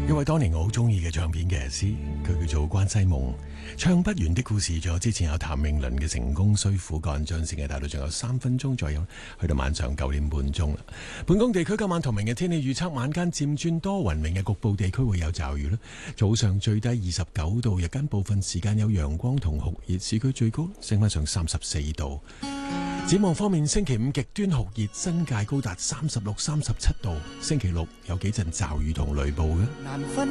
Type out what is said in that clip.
一位當年我好中意嘅唱片嘅師，佢叫做關西夢，唱不完的故事。仲有之前有譚詠麟嘅成功需苦幹，將時間帶到仲有3分鐘左右，去到晚上9點半鐘啦。本港地區今晚同明日天氣預測，晚間漸轉多雲，明日局部地區會有驟雨啦。早上最低29度，日間部分時間有陽光同酷熱，市區最高升翻上34度。展望方面，星期五極端酷熱，新界高達36、37度。星期六有幾陣驟雨同雷暴嘅。